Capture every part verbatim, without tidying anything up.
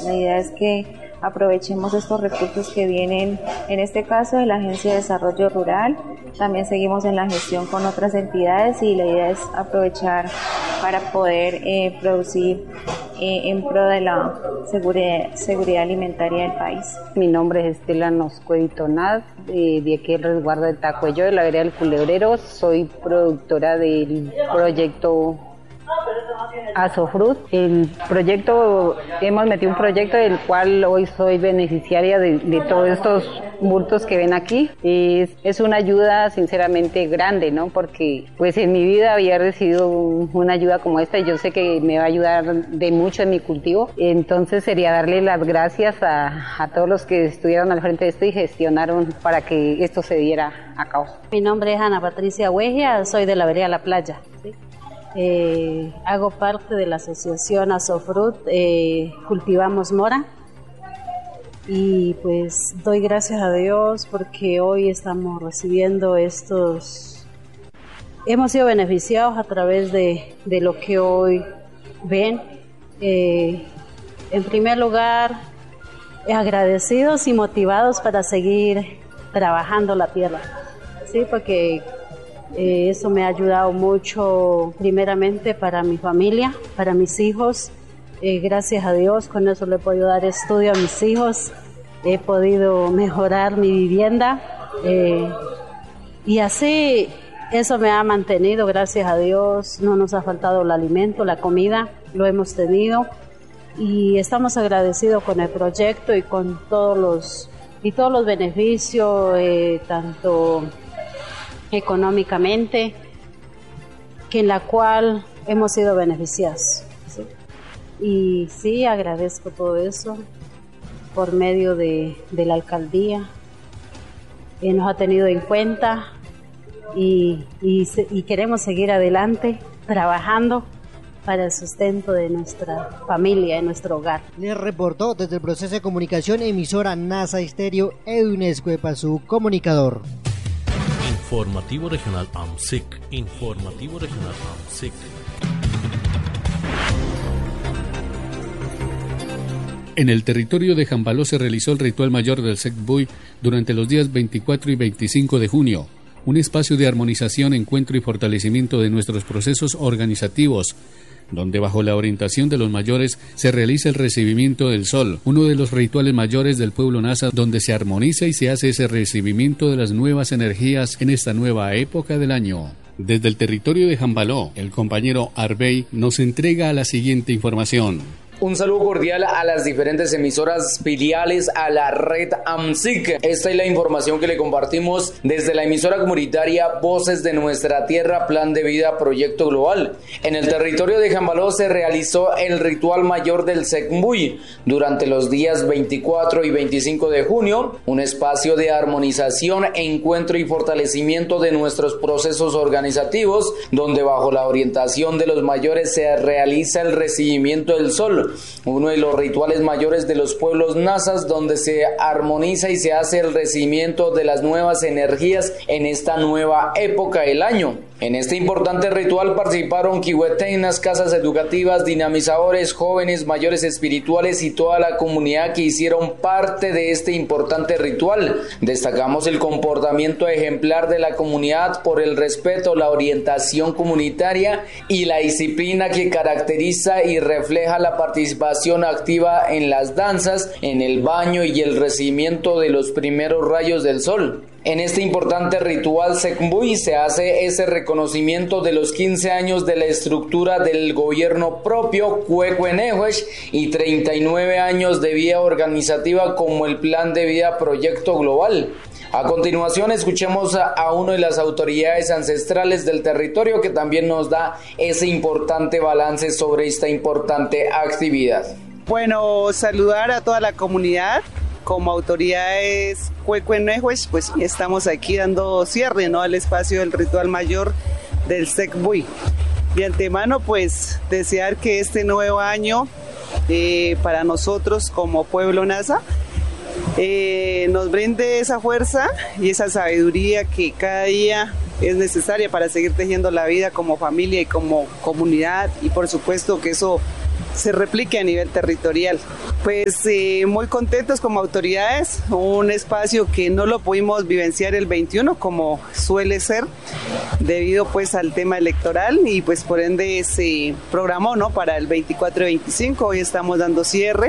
La idea es que aprovechemos estos recursos que vienen, en este caso de la Agencia de Desarrollo Rural. También seguimos en la gestión con otras entidades y la idea es aprovechar para poder eh, producir eh, en pro de la seguridad, seguridad alimentaria del país. Mi nombre es Estela Noscueditonaz, de, de aquí el resguardo de Tacuello, de la vereda del Culebrero. Soy productora del proyecto Asofrut. El proyecto, hemos metido un proyecto del cual hoy soy beneficiaria de, de todos estos bultos que ven aquí. Es, es una ayuda sinceramente grande, ¿no? Porque pues en mi vida había recibido un, una ayuda como esta y yo sé que me va a ayudar de mucho en mi cultivo. Entonces sería darle las gracias a, a todos los que estuvieron al frente de esto y gestionaron para que esto se diera a cabo. Mi nombre es Ana Patricia Huegia, soy de la vereda La Playa, ¿sí? Eh, hago parte de la asociación Asofrut, eh, cultivamos mora y pues doy gracias a Dios porque hoy estamos recibiendo estos, hemos sido beneficiados a través de, de lo que hoy ven. Eh, en primer lugar, agradecidos y motivados para seguir trabajando la tierra, ¿sí? Porque Eh, eso me ha ayudado mucho primeramente para mi familia, para mis hijos. Eh, gracias a Dios, con eso le he podido dar estudio a mis hijos, he podido mejorar mi vivienda eh, y así eso me ha mantenido, gracias a Dios. No nos ha faltado el alimento, la comida, lo hemos tenido y estamos agradecidos con el proyecto y con todos los, y todos los beneficios, eh, tanto económicamente, que en la cual hemos sido beneficiados, ¿sí? Y sí, agradezco todo eso por medio de, de la alcaldía, eh, nos ha tenido en cuenta y, y, y queremos seguir adelante trabajando para el sustento de nuestra familia, de nuestro hogar. Les reportó desde el proceso de comunicación emisora NASA Estéreo Edwin Escuepa, su comunicador. Informativo Regional A M S I C. Informativo Regional A M S I C. En el territorio de Jambaló se realizó el ritual mayor del Secbuy durante los días veinticuatro y veinticinco de junio, un espacio de armonización, encuentro y fortalecimiento de nuestros procesos organizativos, donde bajo la orientación de los mayores se realiza el recibimiento del sol, uno de los rituales mayores del pueblo nasa, donde se armoniza y se hace ese recibimiento de las nuevas energías en esta nueva época del año. Desde el territorio de Jambaló, el compañero Arbey nos entrega la siguiente información. Un saludo cordial a las diferentes emisoras filiales a la red A M S I C. Esta es la información que le compartimos desde la emisora comunitaria Voces de Nuestra Tierra, Plan de Vida, Proyecto Global. En el territorio de Jambaló se realizó el ritual mayor del Secbuy durante los días veinticuatro y veinticinco de junio, un espacio de armonización, encuentro y fortalecimiento de nuestros procesos organizativos, donde bajo la orientación de los mayores se realiza el recibimiento del sol, uno de los rituales mayores de los pueblos nasas, donde se armoniza y se hace el recibimiento de las nuevas energías en esta nueva época del año. En este importante ritual participaron quihuetenas, casas educativas, dinamizadores, jóvenes, mayores espirituales y toda la comunidad que hicieron parte de este importante ritual. Destacamos el comportamiento ejemplar de la comunidad por el respeto, la orientación comunitaria y la disciplina que caracteriza y refleja la participación activa en las danzas, en el baño y el recibimiento de los primeros rayos del sol. En este importante ritual Secbuy se hace ese reconocimiento de los quince años de la estructura del gobierno propio Cuecuenehuesh y treinta y nueve años de vida organizativa como el Plan de Vida Proyecto Global. A continuación escuchemos a, a una de las autoridades ancestrales del territorio que también nos da ese importante balance sobre esta importante actividad. Bueno, saludar a toda la comunidad. Como autoridades Cuecuenehuesh, pues estamos aquí dando cierre, ¿no?, al espacio del ritual mayor del Secbuy. De antemano, pues desear que este nuevo año eh, para nosotros como pueblo nasa eh, nos brinde esa fuerza y esa sabiduría que cada día es necesaria para seguir tejiendo la vida como familia y como comunidad, y por supuesto que eso se replique a nivel territorial. Pues eh, muy contentos como autoridades, un espacio que no lo pudimos vivenciar el veintiuno como suele ser, debido pues al tema electoral, y pues por ende se programó, ¿no?, para el veinticuatro y veinticinco, hoy estamos dando cierre,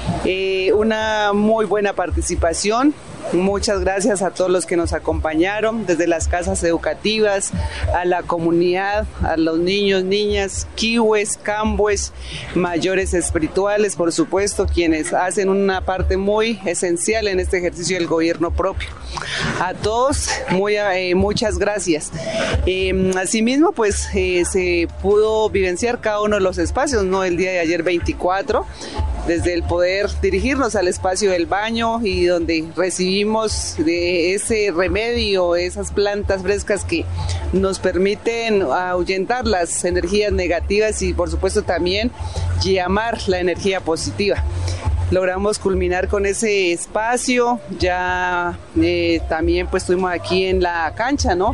eh, una muy buena participación. Muchas gracias a todos los que nos acompañaron, desde las casas educativas, a la comunidad, a los niños, niñas, kiwes, cambues, mayores espirituales, por supuesto, quienes hacen una parte muy esencial en este ejercicio del gobierno propio. A todos, muy, eh, muchas gracias. Eh, asimismo, pues eh, se pudo vivenciar cada uno de los espacios, ¿no? El día de ayer veinticuatro, desde el poder dirigirnos al espacio del baño y donde recibimos de ese remedio, esas plantas frescas que nos permiten ahuyentar las energías negativas y por supuesto también llamar la energía positiva. Logramos culminar con ese espacio, ya eh, también pues estuvimos aquí en la cancha, ¿no?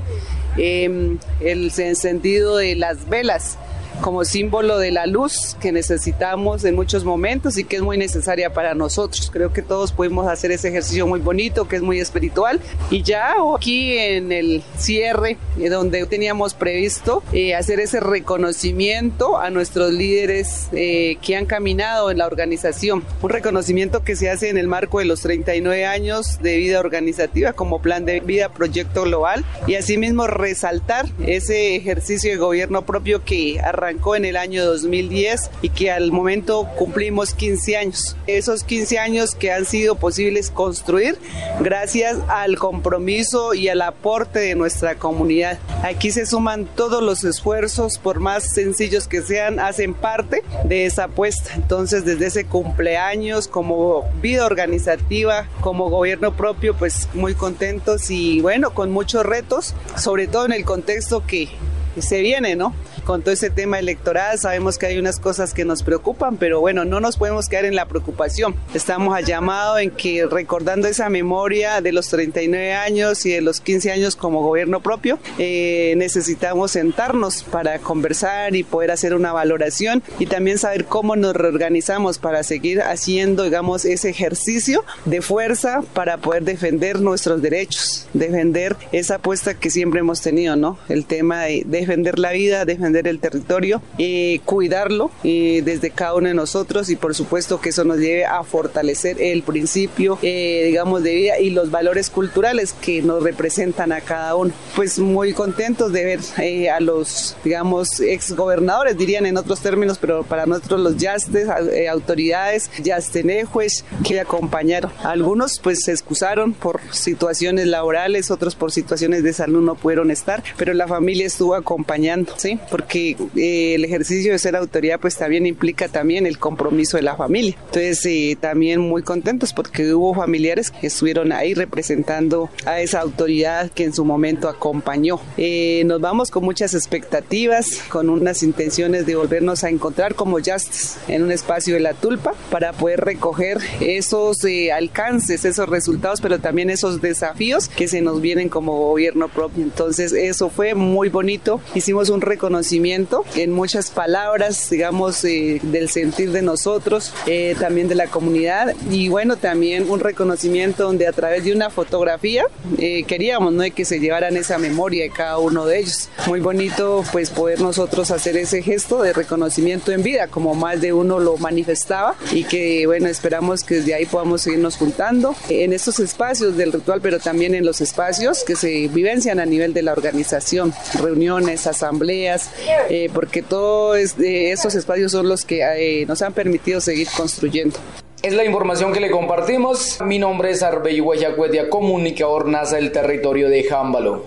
Eh, el encendido de las velas como símbolo de la luz que necesitamos en muchos momentos y que es muy necesaria para nosotros. Creo que todos pudimos hacer ese ejercicio muy bonito, que es muy espiritual. Y ya aquí en el cierre, eh, donde teníamos previsto eh, hacer ese reconocimiento a nuestros líderes eh, que han caminado en la organización. Un reconocimiento que se hace en el marco de los treinta y nueve años de vida organizativa como Plan de Vida Proyecto Global, y asimismo resaltar ese ejercicio de gobierno propio que arrancó arrancó en el año dos mil diez y que al momento cumplimos quince años. Esos quince años que han sido posibles construir gracias al compromiso y al aporte de nuestra comunidad. Aquí se suman todos los esfuerzos, por más sencillos que sean, hacen parte de esa apuesta. Entonces, desde ese cumpleaños, como vida organizativa, como gobierno propio, pues muy contentos y bueno, con muchos retos, sobre todo en el contexto que se viene, ¿no? Con todo ese tema electoral, sabemos que hay unas cosas que nos preocupan, pero bueno, no nos podemos quedar en la preocupación. Estamos a llamado en que, recordando esa memoria de los treinta y nueve años y de los quince años como gobierno propio, eh, necesitamos sentarnos para conversar y poder hacer una valoración y también saber cómo nos reorganizamos para seguir haciendo, digamos, ese ejercicio de fuerza para poder defender nuestros derechos, defender esa apuesta que siempre hemos tenido, ¿no? El tema de defender la vida, defender el territorio, eh, cuidarlo eh, desde cada uno de nosotros y por supuesto que eso nos lleve a fortalecer el principio, eh, digamos, de vida y los valores culturales que nos representan a cada uno. Pues muy contentos de ver eh, a los, digamos, exgobernadores, dirían en otros términos, pero para nosotros los yastes, eh, autoridades, yastenejues que acompañaron. Algunos pues se excusaron por situaciones laborales, otros por situaciones de salud no pudieron estar, pero la familia estuvo acompañando, ¿sí? Porque eh, el ejercicio de ser autoridad pues también implica también el compromiso de la familia. Entonces eh, también muy contentos porque hubo familiares que estuvieron ahí representando a esa autoridad que en su momento acompañó. Eh, nos vamos con muchas expectativas, con unas intenciones de volvernos a encontrar como yastes en un espacio de la Tulpa para poder recoger esos eh, alcances, esos resultados, pero también esos desafíos que se nos vienen como gobierno propio. Entonces eso fue muy bonito. Hicimos un reconocimiento en muchas palabras, digamos, eh, del sentir de nosotros, eh, también de la comunidad y bueno, también un reconocimiento donde a través de una fotografía eh, queríamos, ¿no?, que se llevaran esa memoria de cada uno de ellos. Muy bonito pues poder nosotros hacer ese gesto de reconocimiento en vida, como más de uno lo manifestaba y que bueno, esperamos que desde ahí podamos seguirnos juntando en estos espacios del ritual, pero también en los espacios que se vivencian a nivel de la organización, reuniones, asambleas, Eh, porque todos eh, esos espacios son los que eh, nos han permitido seguir construyendo. Es la información que le compartimos. Mi nombre es Arbey Guayacuetia, comunicador NASA del territorio de Jámbalo.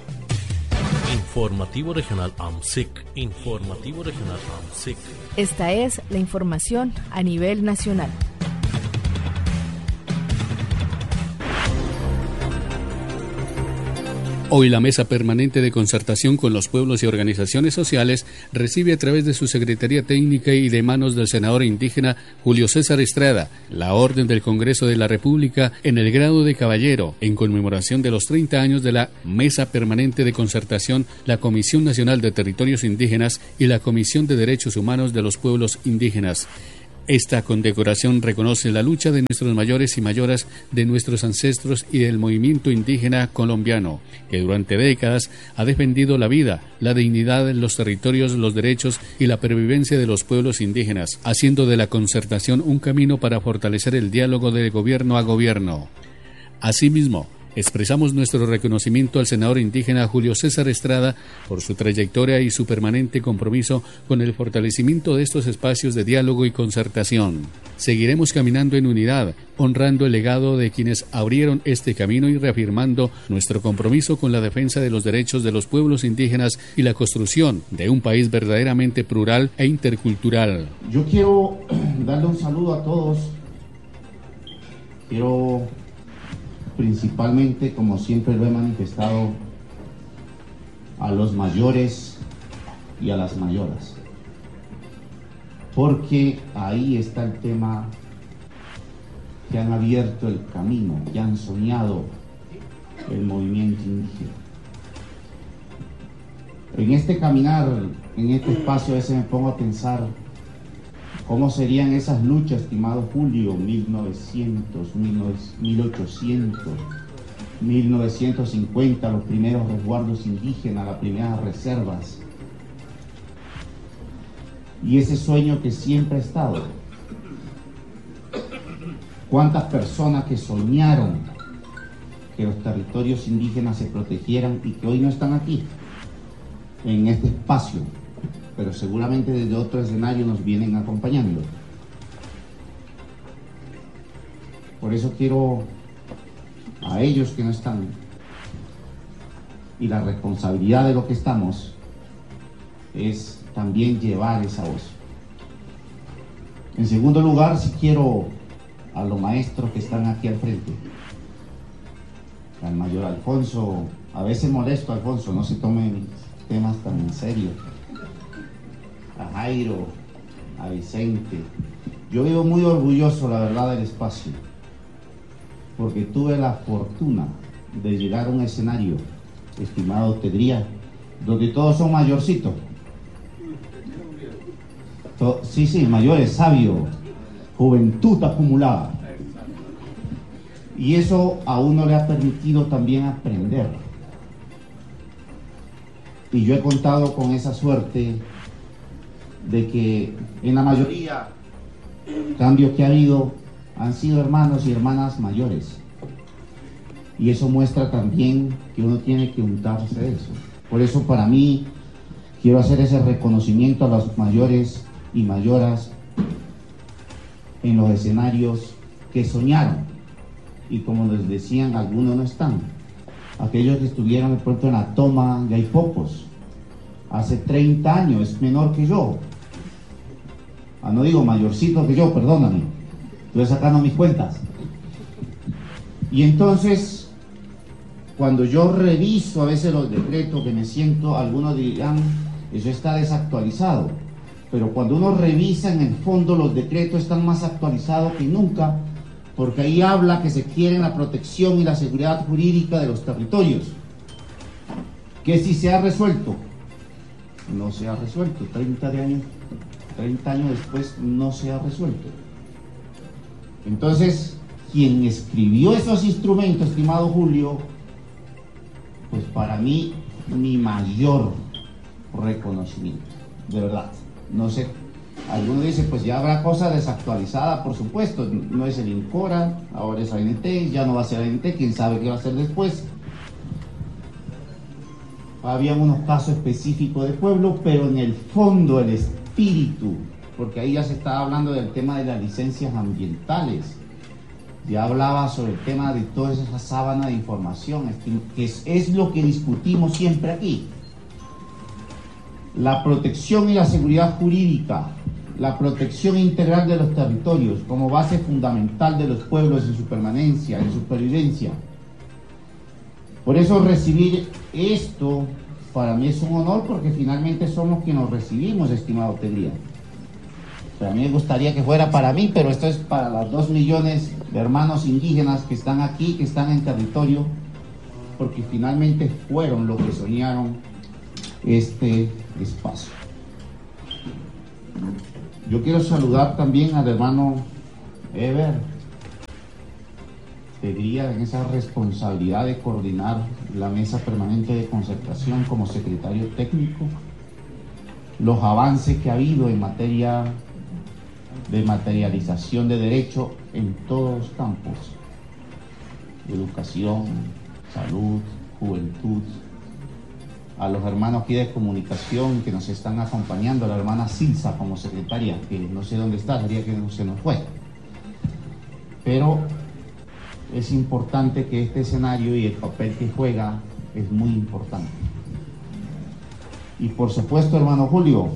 Informativo Regional A M S I C. Informativo Regional A M S I C. Esta es la información a nivel nacional. Hoy la Mesa Permanente de Concertación con los Pueblos y Organizaciones Sociales recibe a través de su Secretaría Técnica y de manos del senador indígena Julio César Estrada la Orden del Congreso de la República en el grado de caballero en conmemoración de los treinta años de la Mesa Permanente de Concertación, la Comisión Nacional de Territorios Indígenas y la Comisión de Derechos Humanos de los Pueblos Indígenas. Esta condecoración reconoce la lucha de nuestros mayores y mayoras, de nuestros ancestros y del movimiento indígena colombiano, que durante décadas ha defendido la vida, la dignidad, los territorios, los derechos y la pervivencia de los pueblos indígenas, haciendo de la concertación un camino para fortalecer el diálogo de gobierno a gobierno. Asimismo, expresamos nuestro reconocimiento al senador indígena Julio César Estrada por su trayectoria y su permanente compromiso con el fortalecimiento de estos espacios de diálogo y concertación. Seguiremos caminando en unidad, honrando el legado de quienes abrieron este camino y reafirmando nuestro compromiso con la defensa de los derechos de los pueblos indígenas y la construcción de un país verdaderamente plural e intercultural. Yo quiero darle un saludo a todos. Quiero principalmente, como siempre lo he manifestado, a los mayores y a las mayoras, porque ahí está el tema que han abierto el camino, que han soñado el movimiento indígena. En este caminar, en este espacio, a veces me pongo a pensar cómo serían esas luchas, estimado Julio, mil novecientos, mil ochocientos, mil novecientos cincuenta, los primeros resguardos indígenas, las primeras reservas. Y ese sueño que siempre ha estado. ¿Cuántas personas que soñaron que los territorios indígenas se protegieran y que hoy no están aquí, en este espacio, pero seguramente desde otro escenario nos vienen acompañando? Por eso quiero a ellos que no están, y la responsabilidad de lo que estamos es también llevar esa voz. En segundo lugar, si quiero a los maestros que están aquí al frente, al mayor Alfonso, a veces molesto Alfonso, no se tomen temas tan en serio, a Jairo, a Vicente. Yo vivo muy orgulloso, la verdad, del espacio, porque tuve la fortuna de llegar a un escenario, estimado Tedría, donde todos son mayorcitos. To- sí, sí, mayores, sabios, juventud acumulada. Y eso a uno le ha permitido también aprender. Y yo he contado con esa suerte de que en la mayoría cambios que ha habido han sido hermanos y hermanas mayores, y eso muestra también que uno tiene que untarse de eso. Por eso, para mí, quiero hacer ese reconocimiento a los mayores y mayoras en los escenarios que soñaron, y como les decían, algunos no están. Aquellos que estuvieron de pronto en la toma, ya hay pocos. Hace treinta años, es menor que yo. Ah, no digo mayorcito que yo, perdóname. Estoy sacando mis cuentas. Y entonces, cuando yo reviso a veces los decretos, que me siento, algunos dirán, eso está desactualizado. Pero cuando uno revisa en el fondo, los decretos están más actualizados que nunca, porque ahí habla que se quiere la protección y la seguridad jurídica de los territorios. Que si se ha resuelto, no se ha resuelto. treinta años, treinta años después no se ha resuelto. Entonces, quien escribió esos instrumentos, estimado Julio, pues para mí, mi mayor reconocimiento, de verdad. No sé, algunos dicen, pues ya habrá cosas desactualizadas, por supuesto, no es el INCORA, ahora es A N T, ya no va a ser A N T, quién sabe qué va a ser después. Había unos casos específicos de pueblo, pero en el fondo, el espíritu, porque ahí ya se estaba hablando del tema de las licencias ambientales, ya hablaba sobre el tema de toda esa sábana de información, que es, es lo que discutimos siempre aquí. La protección y la seguridad jurídica, la protección integral de los territorios como base fundamental de los pueblos en su permanencia, en su supervivencia. Por eso recibir esto para mí es un honor, porque finalmente somos quienes nos recibimos, estimado Tegría. A mí me gustaría que fuera para mí, pero esto es para los dos millones de hermanos indígenas que están aquí, que están en territorio, porque finalmente fueron los que soñaron este espacio. Yo quiero saludar también al hermano Eber Tegría en esa responsabilidad de coordinar la mesa permanente de concertación como secretario técnico, los avances que ha habido en materia de materialización de derecho en todos los campos: educación, salud, juventud. A los hermanos aquí de comunicación que nos están acompañando, a la hermana Silsa como secretaria, que no sé dónde está, sería que no se nos fue. Pero es importante que este escenario y el papel que juega es muy importante. Y por supuesto, hermano Julio,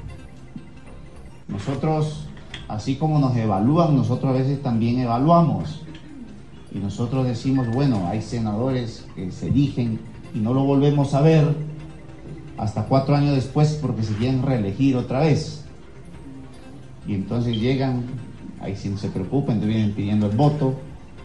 nosotros, así como nos evalúan, nosotros a veces también evaluamos. Y nosotros decimos, bueno, hay senadores que se eligen y no lo volvemos a ver hasta cuatro años después porque se quieren reelegir otra vez. Y entonces llegan, ahí sí no se preocupen, te vienen pidiendo el voto.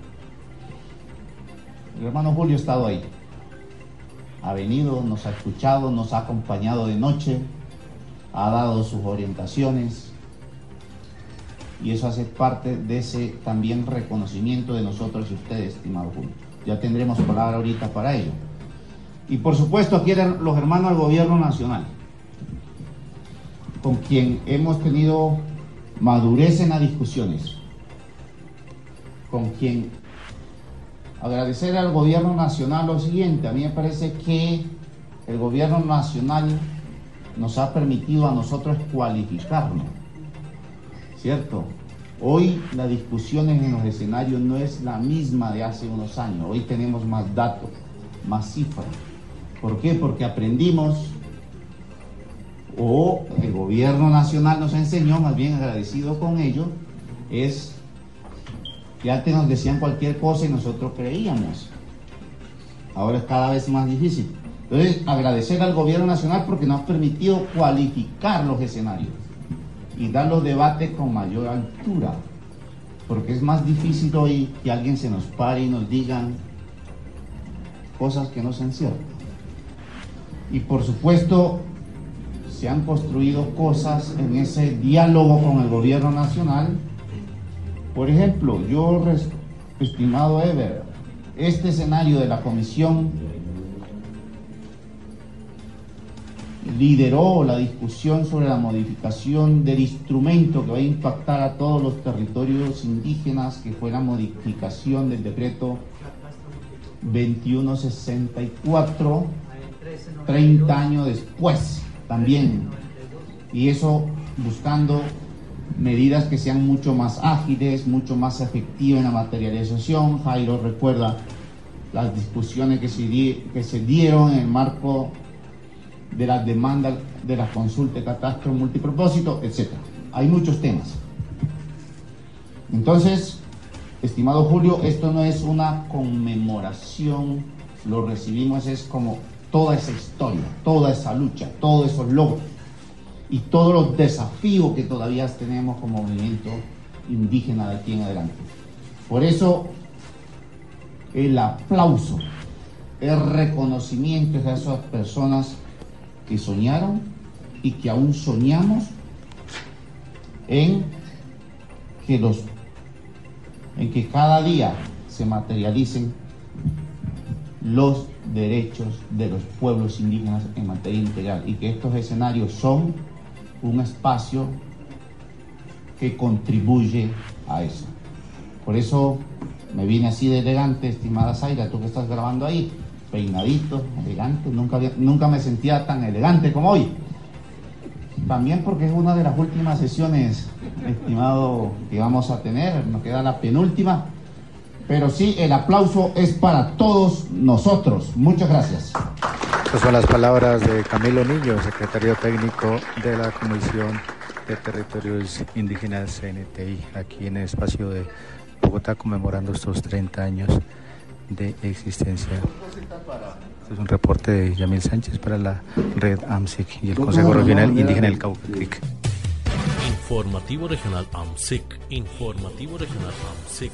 El hermano Julio ha estado ahí. Ha venido, nos ha escuchado, nos ha acompañado de noche, ha dado sus orientaciones. Y eso hace parte de ese también reconocimiento de nosotros y ustedes, estimado Julio. Ya tendremos palabra ahorita para ello. Y por supuesto aquí eran los hermanos del gobierno nacional, con quien hemos tenido madurez en las discusiones, con quien agradecer al gobierno nacional lo siguiente. A mí me parece que el gobierno nacional nos ha permitido a nosotros cualificarnos, ¿cierto? Hoy las discusiones en los escenarios no es la misma de hace unos años. Hoy tenemos más datos, más cifras. ¿Por qué? Porque aprendimos, o el gobierno nacional nos enseñó, más bien agradecido con ello, es que antes nos decían cualquier cosa y nosotros creíamos. Ahora es cada vez más difícil. Entonces, agradecer al gobierno nacional porque nos ha permitido cualificar los escenarios y dar los debates con mayor altura, porque es más difícil hoy que alguien se nos pare y nos digan cosas que no sean ciertas. Y por supuesto se han construido cosas en ese diálogo con el gobierno nacional. Por ejemplo, yo, estimado Eber, este escenario de la comisión lideró la discusión sobre la modificación del instrumento que va a impactar a todos los territorios indígenas, que fue la modificación del decreto veintiuno sesenta y cuatro, treinta años después también, y eso buscando medidas que sean mucho más ágiles, mucho más efectivas en la materialización. Jairo recuerda las discusiones que se, di, que se dieron en el marco de las demandas de la consulta de catastro multipropósito, etcétera. Hay muchos temas. Entonces, estimado Julio, esto no es una conmemoración, lo recibimos es como toda esa historia, toda esa lucha, todos esos logros y todos los desafíos que todavía tenemos como movimiento indígena de aquí en adelante. Por eso, el aplauso, el reconocimiento a esas personas que soñaron y que aún soñamos en que los en que cada día se materialicen los derechos de los pueblos indígenas en materia integral, y que estos escenarios son un espacio que contribuye a eso. Por eso me vine así de elegante, estimada Zaira, tú que estás grabando ahí, peinadito, elegante, nunca, había, nunca me sentía tan elegante como hoy. También porque es una de las últimas sesiones, estimado, que vamos a tener, nos queda la penúltima, pero sí, el aplauso es para todos nosotros. Muchas gracias. Estas son las palabras de Camilo Niño, secretario técnico de la Comisión de Territorios Indígenas C N T I, aquí en el espacio de Bogotá, conmemorando estos treinta años de existencia. Este es un reporte de Yamil Sánchez para la red AMSIC y el Consejo Regional Indígena del Cauca Creek. Informativo Regional AMSIC. Informativo Regional AMSIC.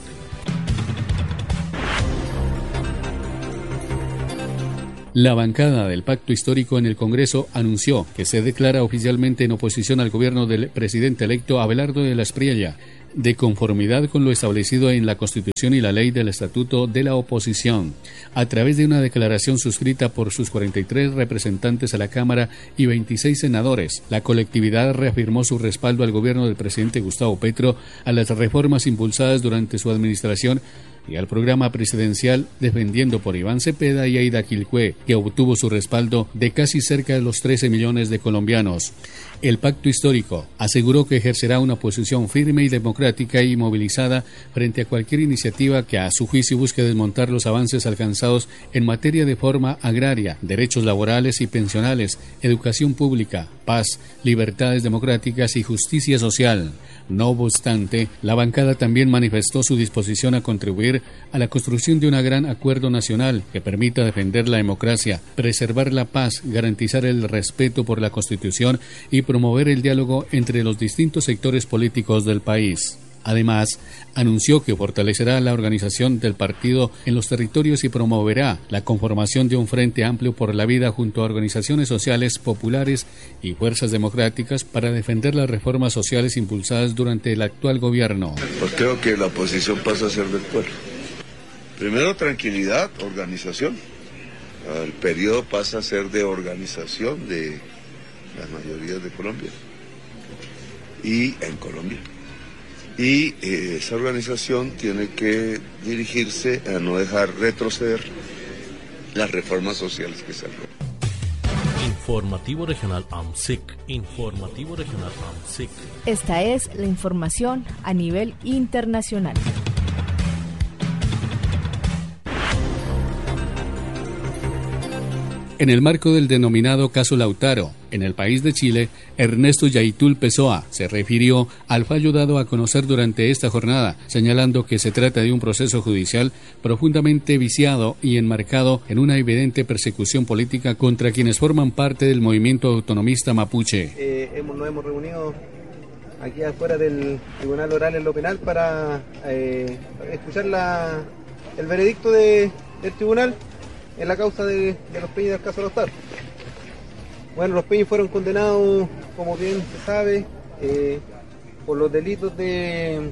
La bancada del Pacto Histórico en el Congreso anunció que se declara oficialmente en oposición al gobierno del presidente electo Abelardo de la Espriella, de conformidad con lo establecido en la Constitución y la Ley del Estatuto de la Oposición. A través de una declaración suscrita por sus cuarenta y tres representantes a la Cámara y veintiséis senadores, la colectividad reafirmó su respaldo al gobierno del presidente Gustavo Petro, a las reformas impulsadas durante su administración y al programa presidencial, defendiendo por Iván Cepeda y Aida Quilcue, que obtuvo su respaldo de casi cerca de los trece millones de colombianos. El Pacto Histórico aseguró que ejercerá una posición firme y democrática y movilizada frente a cualquier iniciativa que a su juicio busque desmontar los avances alcanzados en materia de forma agraria, derechos laborales y pensionales, educación pública, paz, libertades democráticas y justicia social. No obstante, la bancada también manifestó su disposición a contribuir a la construcción de un gran acuerdo nacional que permita defender la democracia, preservar la paz, garantizar el respeto por la Constitución y promover el diálogo entre los distintos sectores políticos del país. Además, anunció que fortalecerá la organización del partido en los territorios y promoverá la conformación de un frente amplio por la vida junto a organizaciones sociales populares y fuerzas democráticas para defender las reformas sociales impulsadas durante el actual gobierno. Pues creo que la oposición pasa a ser del pueblo. Primero, tranquilidad, organización. El periodo pasa a ser de organización de las mayorías de Colombia y en Colombia. Y eh, esa organización tiene que dirigirse a no dejar retroceder las reformas sociales que se han logrado. Informativo Regional AMSIC. Informativo Regional AMSIC. Esta es la información a nivel internacional. En el marco del denominado caso Lautaro, en el país de Chile, Ernesto Yaitul Pessoa se refirió al fallo dado a conocer durante esta jornada, señalando que se trata de un proceso judicial profundamente viciado y enmarcado en una evidente persecución política contra quienes forman parte del movimiento autonomista mapuche. Eh, hemos, nos hemos reunido aquí afuera del Tribunal Oral en lo Penal para eh, escuchar la, el veredicto de, del tribunal en la causa de, de los Peñi del caso Lautaro. Bueno, los Peñi fueron condenados, como bien se sabe, eh, por los delitos de,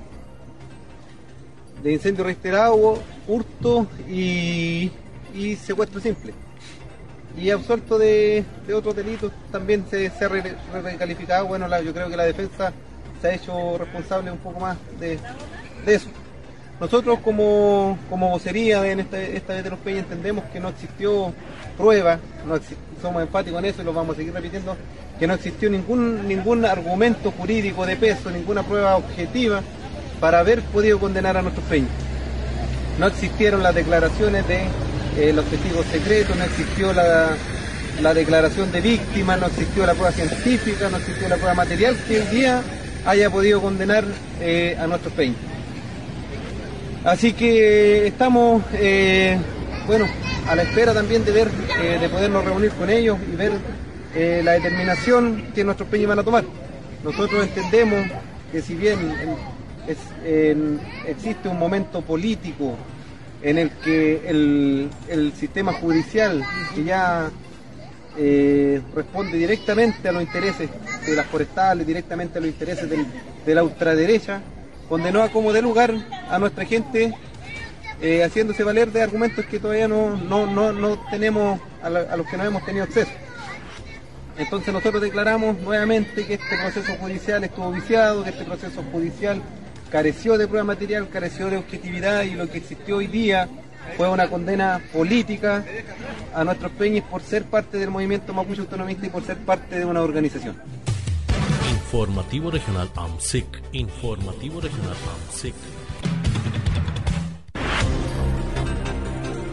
de incendio reiterado, hurto y, y secuestro simple. Y absuelto de, de otros delitos, también se, se ha re, re, recalificado. Bueno, la, yo creo que la defensa se ha hecho responsable un poco más de, de eso. Nosotros como, como vocería en esta, esta vez de los Peñi entendemos que no existió prueba, no exi- somos enfáticos en eso y lo vamos a seguir repitiendo, que no existió ningún, ningún argumento jurídico de peso, ninguna prueba objetiva para haber podido condenar a nuestros Peñi. No existieron las declaraciones de eh, los testigos secretos, no existió la, la declaración de víctimas, no existió la prueba científica, no existió la prueba material que hoy día haya podido condenar eh, a nuestros Peñi. Así que estamos, eh, bueno, a la espera también de ver, eh, de podernos reunir con ellos y ver eh, la determinación que nuestros Peñi van a tomar. Nosotros entendemos que si bien es, eh, existe un momento político en el que el, el sistema judicial, que ya eh, responde directamente a los intereses de las forestales, directamente a los intereses del, de la ultraderecha, condenó a como de lugar a nuestra gente eh, haciéndose valer de argumentos que todavía no, no, no, no tenemos, a, la, a los que no hemos tenido acceso. Entonces nosotros declaramos nuevamente que este proceso judicial estuvo viciado, que este proceso judicial careció de prueba material, careció de objetividad y lo que existió hoy día fue una condena política a nuestros Peñis por ser parte del movimiento mapuche autonomista y por ser parte de una organización. Informativo Regional AMSIC. Informativo Regional AMSIC.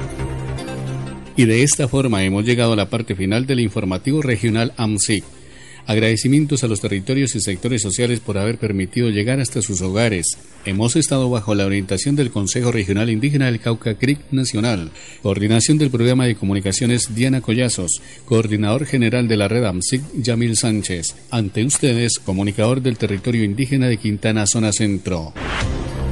Y de esta forma hemos llegado a la parte final del Informativo Regional AMSIC. Agradecimientos a los territorios y sectores sociales por haber permitido llegar hasta sus hogares. Hemos estado bajo la orientación del Consejo Regional Indígena del Cauca C R I C Nacional, coordinación del programa de comunicaciones Diana Collazos, coordinador general de la red AMSIC Yamil Sánchez. Ante ustedes, comunicador del territorio indígena de Quintana, zona centro.